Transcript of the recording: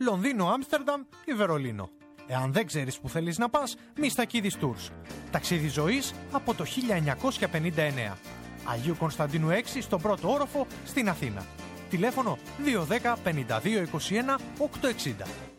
Λονδίνο, Άμστερνταμ ή Βερολίνο. Εάν δεν ξέρεις που θέλεις να πας, Μιστακίδης Tours. Ταξίδι ζωής από το 1959. Αγίου Κωνσταντίνου 6 στον πρώτο όροφο στην Αθήνα. Τηλέφωνο 210 52 21 860.